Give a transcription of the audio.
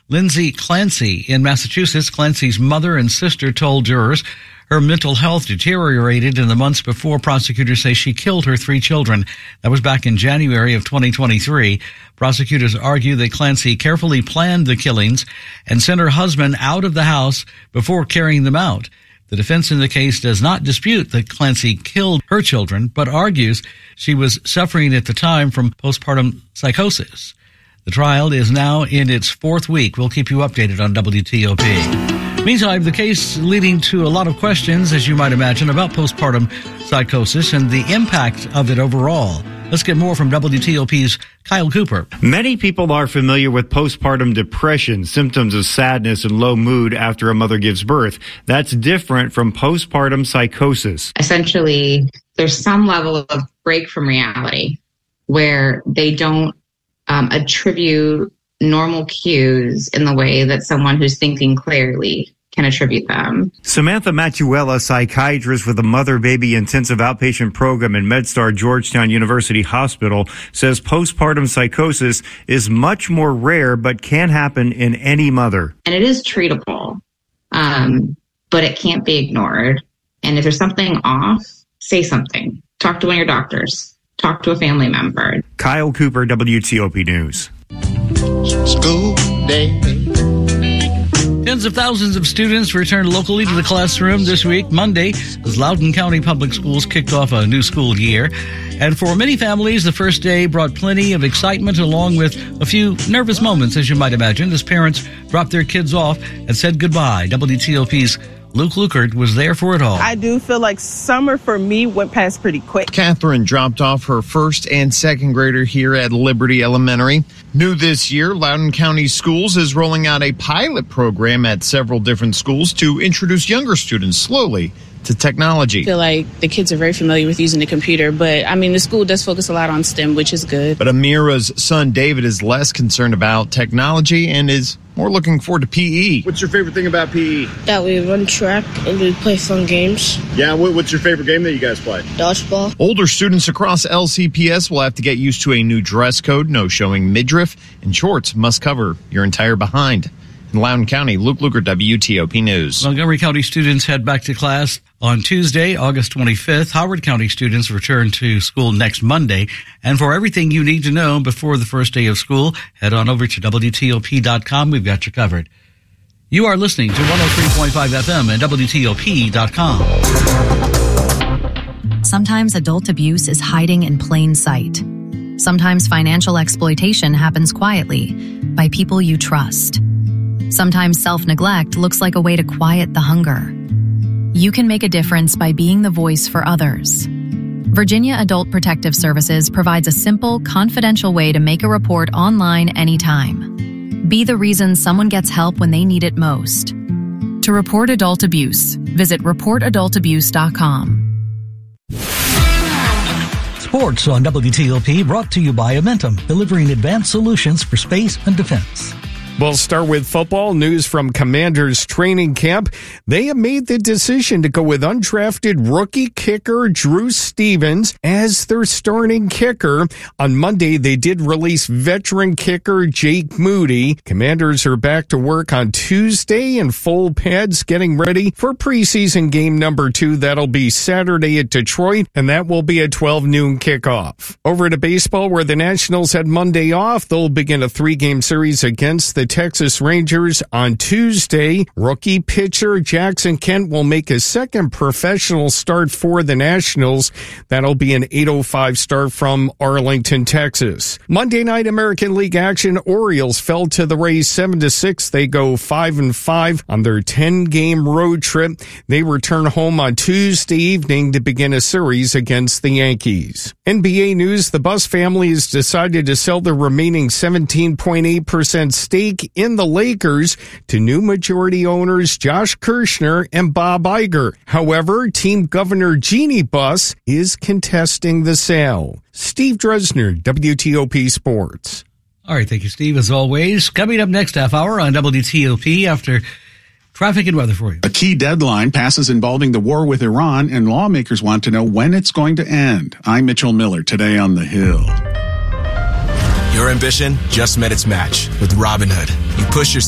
Lindsay Clancy in Massachusetts. Clancy's mother and sister told jurors her mental health deteriorated in the months before prosecutors say she killed her 3 children. That was back in January of 2023. Prosecutors argue that Clancy carefully planned the killings and sent her husband out of the house before carrying them out. The defense in the case does not dispute that Clancy killed her children, but argues she was suffering at the time from postpartum psychosis. The trial is now in its 4th week. We'll keep you updated on WTOP. Meantime, the case leading to a lot of questions, as you might imagine, about postpartum psychosis and the impact of it overall. Let's get more from WTOP's Kyle Cooper. Many people are familiar with postpartum depression, symptoms of sadness and low mood after a mother gives birth. That's different from postpartum psychosis. Essentially, there's some level of break from reality where they don't attribute normal cues in the way that someone who's thinking clearly can attribute them. Samantha Matuella, psychiatrist with the Mother-Baby Intensive Outpatient Program in MedStar Georgetown University Hospital, says postpartum psychosis is much more rare but can happen in any mother. And it is treatable, but it can't be ignored. And if there's something off, say something. Talk to one of your doctors. Talk to a family member. Kyle Cooper, WTOP News. School day. Tens of thousands of students returned locally to the classroom this week, Monday, as Loudoun County Public Schools kicked off a new school year. And for many families, the first day brought plenty of excitement along with a few nervous moments, as you might imagine, as parents dropped their kids off and said goodbye. WTOP's Luke Lukert was there for it all. I do feel like summer for me went past pretty quick. Catherine dropped off her first and second grader here at Liberty Elementary. New this year, Loudoun County Schools is rolling out a pilot program at several different schools to introduce younger students slowly to technology. I feel like the kids are very familiar with using the computer, but the school does focus a lot on STEM, which is good. But Amira's son David is less concerned about technology and is more looking forward to PE. What's your favorite thing about PE? That we run track and we play fun games. Yeah, what's your favorite game that you guys play? Dodgeball. Older students across LCPS will have to get used to a new dress code. No showing midriff, and shorts must cover your entire behind. In Loudoun County, Luke Luker, WTOP News. Montgomery County students head back to class on Tuesday, August 25th. Howard County students return to school next Monday. And for everything you need to know before the first day of school, head on over to WTOP.com. We've got you covered. You are listening to 103.5 FM and WTOP.com. Sometimes adult abuse is hiding in plain sight. Sometimes financial exploitation happens quietly by people you trust. Sometimes self-neglect looks like a way to quiet the hunger. You can make a difference by being the voice for others. Virginia Adult Protective Services provides a simple, confidential way to make a report online anytime. Be the reason someone gets help when they need it most. To report adult abuse, visit reportadultabuse.com. Sports on WTOP brought to you by Amentum, delivering advanced solutions for space and defense. We'll start with football news from Commanders training camp. They have made the decision to go with undrafted rookie kicker Drew Stevens as their starting kicker. On Monday, they did release veteran kicker Jake Moody. Commanders are back to work on Tuesday in full pads, getting ready for preseason game number 2. That'll be Saturday at Detroit, and that will be a 12 noon kickoff. Over to baseball, where the Nationals had Monday off, they'll begin a 3-game series against the Texas Rangers on Tuesday. Rookie pitcher Jackson Kent will make his second professional start for the Nationals. That'll be an 8:05 start from Arlington, Texas. Monday night American League action, Orioles fell to the Rays 7-6. They go 5-5 on their 10-game road trip. They return home on Tuesday evening to begin a series against the Yankees. NBA news, the Buss family has decided to sell their remaining 17.8% stake in the Lakers to new majority owners Josh Kirshner and Bob Iger. However, team governor Jeannie Buss is contesting the sale. Steve Dresner, WTOP Sports. All right, thank you, Steve, as always. Coming up next half hour on WTOP after traffic and weather for you. A key deadline passes involving the war with Iran, and lawmakers want to know when it's going to end. I'm Mitchell Miller, today on The Hill. Your ambition just met its match with Robinhood. You push yourself